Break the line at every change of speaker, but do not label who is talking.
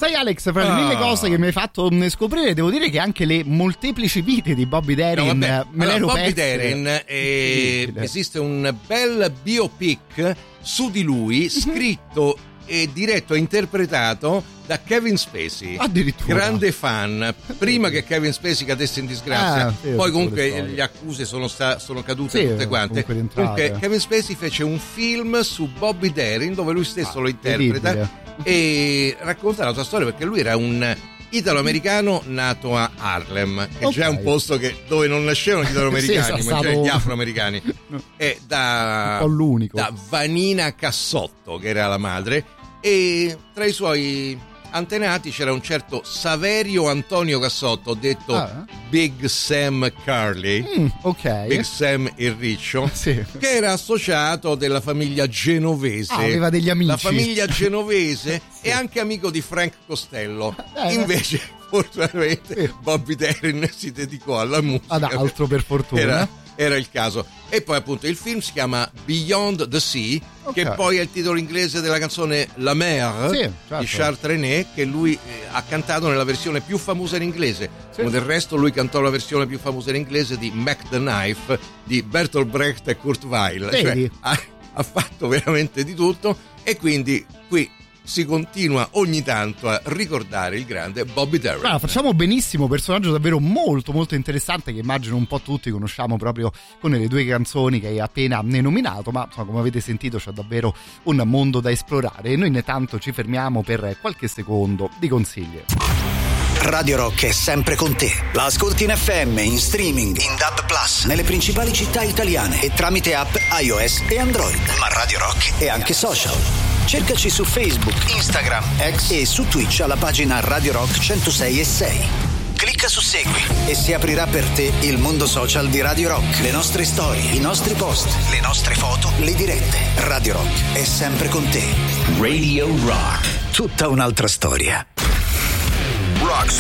Sai Alex, fra le mille cose che mi hai fatto scoprire, devo dire che anche le molteplici vite di Bobby Darin me l'ero persa.
Bobby Darin esiste un bel biopic su di lui, scritto e diretto e interpretato da Kevin Spacey,
addirittura
grande fan, prima che Kevin Spacey cadesse in disgrazia. Poi comunque le accuse sono cadute tutte quante. Comunque Kevin Spacey fece un film su Bobby Darin dove lui stesso lo interpreta e racconta la sua storia, perché lui era un italo-americano nato a Harlem, che già è un posto dove non nascevano gli italo-americani, ma già gli afroamericani. E da Vanina Cassotto, che era la madre, e tra i suoi antenati c'era un certo Saverio Antonio Cassotto, detto Big Sam Curly, Big Sam il riccio, che era associato della famiglia genovese,
aveva degli amici,
la famiglia genovese e anche amico di Frank Costello. Invece fortunatamente Bobby Darin si dedicò alla musica,
ad altro, per fortuna
era il caso. E poi appunto il film si chiama Beyond the Sea, che poi è il titolo inglese della canzone La Mer di Charles Trenet, che lui ha cantato nella versione più famosa in inglese. Come del resto lui cantò la versione più famosa in inglese di Mac the Knife di Bertolt Brecht e Kurt Weill, cioè ha fatto veramente di tutto, e quindi qui si continua ogni tanto a ricordare il grande Bobby Darin.
Facciamo benissimo, personaggio davvero molto molto interessante, che immagino un po' tutti conosciamo proprio con le due canzoni che hai appena nominato, ma insomma, come avete sentito c'è davvero un mondo da esplorare, e noi intanto ci fermiamo per qualche secondo di consigli.
Radio Rock è sempre con te. La ascolti in FM, in streaming, in DAB+, nelle principali città italiane e tramite app iOS e Android. Ma Radio Rock è anche social. Cercaci su Facebook, Instagram, X e su Twitch alla pagina Radio Rock 106.6. Clicca su Segui e si aprirà per te il mondo social di Radio Rock. Le nostre storie, i nostri post, le nostre foto, le dirette. Radio Rock è sempre con te. Radio Rock. Tutta un'altra storia.
Rock's